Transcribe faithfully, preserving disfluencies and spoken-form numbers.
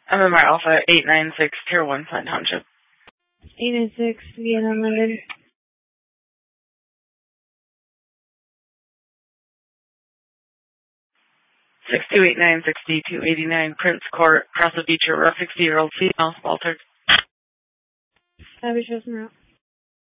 M M R Alpha eight nine six, Tier one, Flint Township. eight nine six, Vienna, London. six two eight nine, six D two eighty-nine, Prince Court, Cross of Beach, rough sixty-year-old female, Walter. Savage, route.